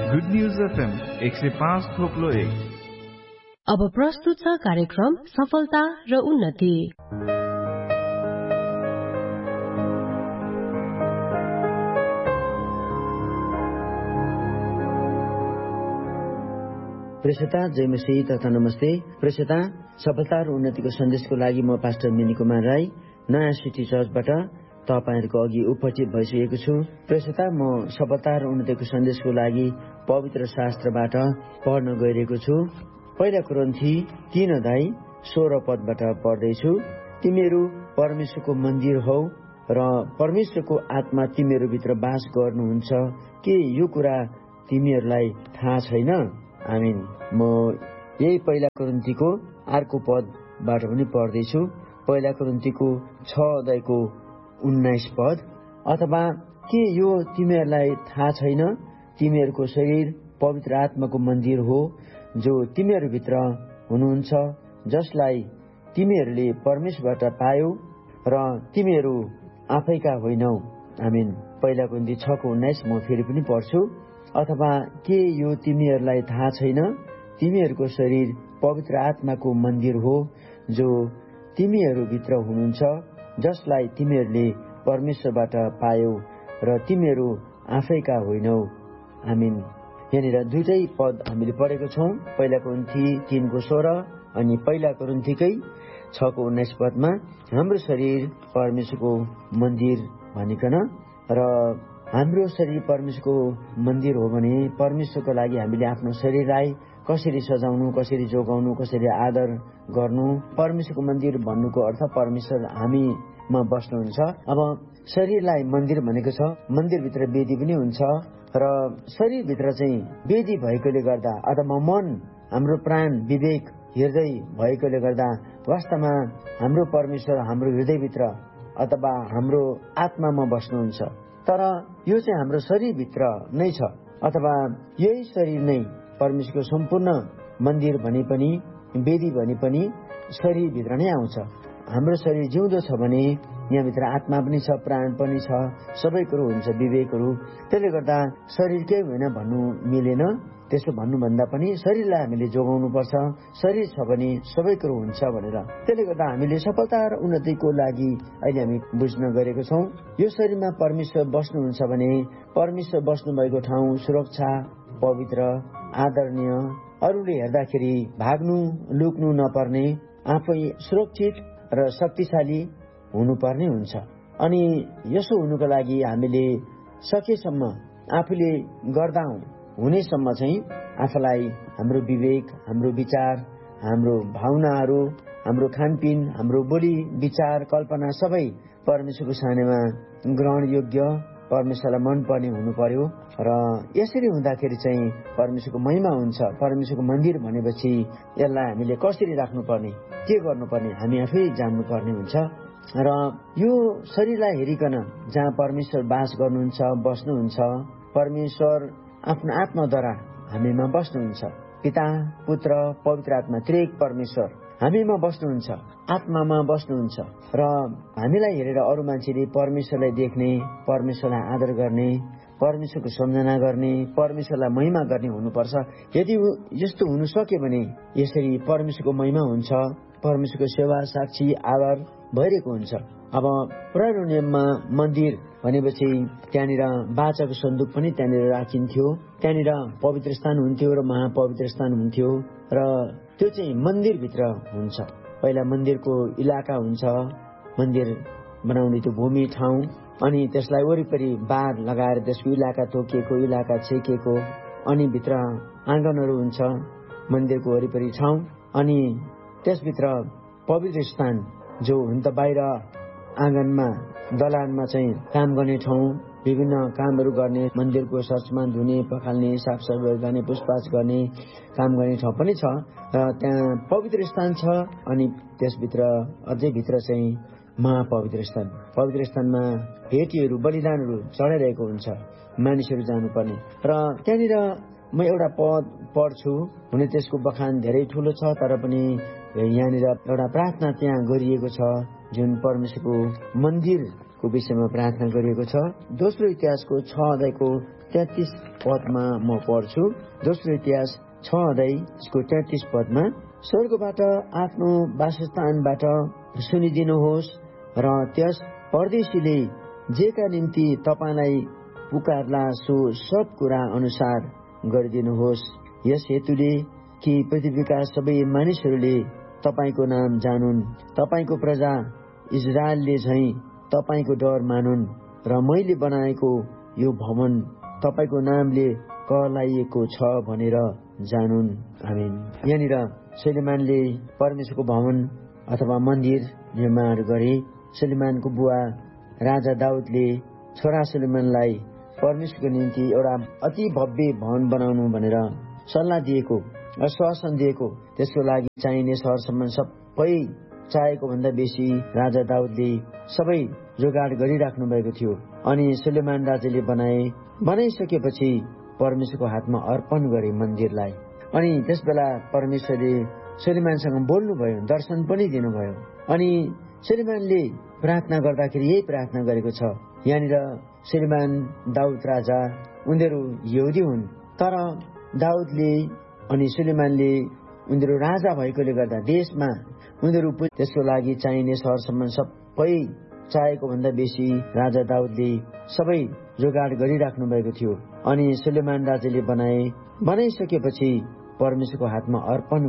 Good news FM 105.1। अब प्रस्तुत छ कार्यक्रम सफलता र उन्नति। प्रेषिता जय मसीह तथा नमस्ते। प्रेषिता सफलता र उन्नतिको सन्देशको लागि म पास्टर मिनी कुमार राई नयाँ सिटी चर्चबाट तपाईहरुको अघि उपस्थित भइसकेको छु। प्रेषिता म सफलता र उन्नतिको सन्देशको लागि पवित्र शास्त्रबाट पढ्न गइरहेको छु। पहिला कोरिन्थी 3:16 पढ्दैछु। तिमीहरू परमेश्वरको मन्दिर हौ र परमेश्वरको आत्मा तिमीहरू भित्र बास गर्नुहुन्छ के यो कुरा तिमीहरूलाई थाहा छैन? आमीन। म यही पहिला कोरिन्थीको अर्को पदबाट पनि पढ्दैछु। पहिला कोरिन्थीको 6:19 अथवा के यो तिमीहरूलाई थाहा छैन? तिमीहरूको शरीर पवित्र आत्माको मन्दिर हो जो तिमीहरूभित्र हुनुहुन्छ, जसलाई तिमीहरूले परमेश्वरबाट पायौ र तिमीहरू आफैका होइनौ। आमीन। पहिला कोरिन्थी 6:19 म फेरि पनि पढ्छु। अथवा के यो तिमीहरूलाई थाहा छैन? तिमीहरूको शरीर पवित्र आत्माको मन्दिर हो जो तिमीहरूभित्र हुनुहुन्छ, जसलाई तिमीहरूले परमेश्वरबाट पायौ र तिमीहरू आफैका होइनौ। आमीन। यहाँनिर दुईटै पद हामीले पढेको छौँ। पहिला कोरिन्थी 3:16 अनि पहिला कोरिन्थीकै 6:19 हाम्रो शरीर परमेश्वरको मन्दिर भनिकन र हाम्रो शरीर परमेश्वरको मन्दिर हो भने परमेश्वरको लागि हामीले आफ्नो शरीरलाई कसरी सजाउनु, कसरी जोगाउनु, कसरी आदर गर्नु। परमेश्वरको मन्दिर भन्नुको अर्थ परमेश्वर हामीमा बस्नुहुन्छ। अब शरीरलाई मन्दिर भनेको छ। मन्दिरभित्र वेदी पनि हुन्छ र शरीरभित्र चाहिँ वेदी भएकोले गर्दा अथवा मन, हाम्रो प्राण, विवेक, हृदय भएकोले गर्दा वास्तवमा हाम्रो परमेश्वर हाम्रो हृदयभित्र अथवा हाम्रो आत्मामा बस्नुहुन्छ। तर यो चाहिँ हाम्रो शरीरभित्र नै छ अथवा यही शरीर नै परमेश्वरको सम्पूर्ण मन्दिर भने पनि, वेदी भने पनि शरीरभित्र नै आउँछ। हाम्रो शरीर जिउँदो छ भने यहाँभित्र आत्मा पनि छ, प्राण पनि छ, सबै कुरो हुन्छ, विवेकहरू। त्यसले गर्दा शरीरकै होइन भन्नु मिलेन। त्यसो भन्नुभन्दा पनि शरीरलाई हामीले जोगाउनु पर्छ। शरीर छ भने सबै कुरो हुन्छ भनेर। त्यसले गर्दा हामीले सफलता र उन्नतिको लागि अहिले हामी बुझ्न गएका छौँ। यो शरीरमा परमेश्वर बस्नुहुन्छ भने परमेश्वर बस्नुभएको ठाउँ सुरक्षा, पवित्र, आदरणीय, अरूले हेर्दाखेरि भाग्नु, लुक्नु नपर्ने, आफै सुरक्षित र शक्तिशाली हुनुपर्ने हुन्छ। अनि यसो हुनुको लागि हामीले सकेसम्म आफूले गर्दा हुनेसम्म चाहिँ आफूलाई हाम्रो विवेक, हाम्रो विचार, हाम्रो भावनाहरू, हाम्रो खानपिन, हाम्रो बोली, विचार, कल्पना सबै परमेश्वरको सामनेमा ग्रहण योग्य, परमेश्वरलाई मनपर्ने हुनु पर्यो। र यसरी हुँदाखेरि चाहिँ परमेश्वरको महिमा हुन्छ। परमेश्वरको मन्दिर भनेपछि यसलाई हामीले कसरी राख्नुपर्ने, के गर्नुपर्ने हामी आफै जान्नुपर्ने हुन्छ। र यो शरीरलाई हेरिकन जहाँ परमेश्वर बास गर्नुहुन्छ, बस्नुहुन्छ, परमेश्वर आफ्नो आत्माद्वारा हामीमा बस्नुहुन्छ। पिता, पुत्र, पवित्र आत्मा त्रिएक परमेश्वर हामीमा बस्नुहुन्छ, आत्मामा बस्नुहुन्छ। र हामीलाई हेरेर अरू मान्छेले परमेश्वरलाई देख्ने, परमेश्वरलाई आदर गर्ने, परमेश्वरको सम्झना गर्ने, परमेश्वरलाई महिमा गर्ने हुनुपर्छ। यदि यस्तो हुनु सक्यो भने यसरी परमेश्वरको महिमा हुन्छ, परमेश्वरको सेवा, साक्षी, आदर भइरहेको हुन्छ। अब पुरानो नियममा मन्दिर भनेपछि त्यहाँनिर बाचाको सन्दुक पनि त्यहाँनिर राखिन्थ्यो। त्यहाँनिर पवित्र स्थान हुन्थ्यो र महापवित्र स्थान हुन्थ्यो र त्यो चाहिँ मन्दिरभित्र हुन्छ। पहिला मन्दिरको इलाका हुन्छ, मन्दिर बनाउने त्यो भूमि ठाउँ, अनि त्यसलाई वरिपरि बार लगाएर त्यसको इलाका तोकिएको, इलाका छेकिएको, अनि भित्र आँगनहरू हुन्छ, मन्दिरको वरिपरि ठाउँ, अनि त्यसभित्र पवित्र स्थान जो हुन त बाहिर आँगनमा, दलानमा चाहिँ काम गर्ने ठाउँ, विभिन्न कामहरू गर्ने, मन्दिरको सरसमान धुने, पखाल्ने, साफसफाइ गर्ने, पुछपाछ गर्ने काम गर्ने ठाउँ पनि छ। र त्यहाँ पवित्र स्थान छ। अनि त्यसभित्र अझै भित्र चाहिँ महापवित्र स्थान। पवित्र स्थानमा भेटीहरू, बलिदानहरू चढाइरहेको हुन्छ, मानिसहरू जानुपर्ने। र त्यहाँनिर म एउटा पद पढ्छु, हुने त्यसको बखान धेरै ठुलो छ, तर पनि यहाँनिर एउटा प्रार्थना त्यहाँ गरिएको छ जुन परमेश्वरको मन्दिर को विषयमा प्रार्थना गरिएको छ। दोस्रो इतिहासको 6 अध्यायको 33 पदमा म पढ्छु। दोस्रो इतिहास 6 अध्यायको 33 पदमा, स्वर्गबाट आफ्नो वासस्थानबाट सुनिदिनुहोस् र त्यस परदेशीले जेका निम्ति तपाईलाई पुकारला सो सब कुरा अनुसार गरिदिनुहोस्। यस हेतुले कि पृथ्वीका सबै मानिसहरूले तपाईको नाम जानुन्, तपाईको प्रजा इजरायलले झैं तपाईको डर मानुन् र मैले बनाएको यो भवन तपाईको नामले कहलाइएको छ भनेर जानुन्। आमेन। यहाँनिर सुलेमानले परमेश्वरको भवन अथवा मन्दिर निर्माण गरे। सुलेमानको बुवा राजा दाउदले छोरा सुलेमानलाई परमेश्वरको निम्ति एउटा अति भव्य भवन बनाउनु भनेर सल्लाह दिएको, आश्वासन दिएको। त्यसको लागि चाहिने सरसम्मान सबै चाहेको भन्दा बेसी राजा दाउदले सबै जोगाड गरिराख्नु भएको थियो। अनि सुलेमान राजाले बनाइसकेपछि परमेश्वरको हातमा अर्पण गरे मन्दिरलाई। अनि त्यसबेला परमेश्वरले सुलेमानसँग बोल्नुभयो, दर्शन पनि दिनुभयो। अनि सुलेमानले प्रार्थना गर्दाखेरि यही प्रार्थना गरेको छ। यहाँनिर सुलेमान दाउद राजा उनीहरू यहुदी हुन्, तर दाउदले अनि सुलेमानले उनीहरू राजा भएकोले गर्दा देशमा उनीहरू त्यसको लागि चाहिने सरसम्मान सबै चाहेको भन्दा बेसी राजा दाउदले सबै जोगाड गरिराख्नु भएको थियो। अनि सुलेमान राजाले बनाइसकेपछि परमेश्वरको हातमा अर्पण